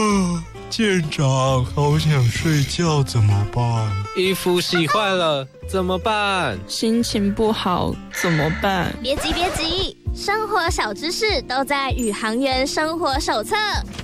舰长，好想睡觉，怎么办？ 衣服洗坏了怎么办？ 心情不好怎么办？ 别急，生活小知识都在宇航员生活手册。